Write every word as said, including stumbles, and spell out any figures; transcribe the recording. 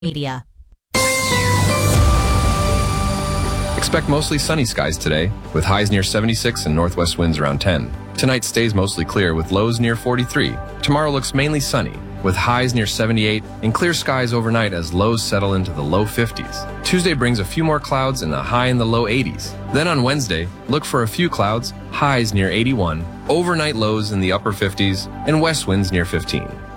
Media. Expect mostly sunny skies today, with highs near seventy-six and northwest winds around ten. Tonight stays mostly clear with lows near forty-three. Tomorrow looks mainly sunny, with highs near seventy-eight and clear skies overnight as lows settle into the low fifties. Tuesday brings a few more clouds and a high in the low eighties. Then on Wednesday, look for a few clouds, highs near eighty-one, overnight lows in the upper fifties, and west winds near fifteen.